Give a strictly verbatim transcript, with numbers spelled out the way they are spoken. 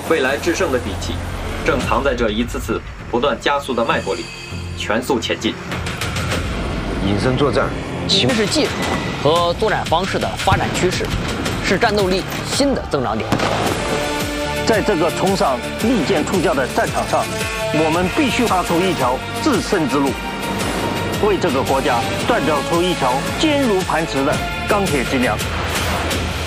未来制胜的底气，正藏在这一次次不断加速的脉搏里，全速前进。 隐身作战， 军事技术和作战方式的发展趋势，是战斗力新的增长点。 在这个崇尚利剑出鞘的战场上，我们必须踏出一条制胜之路，为这个国家锻造出一条坚如磐石的钢铁脊梁。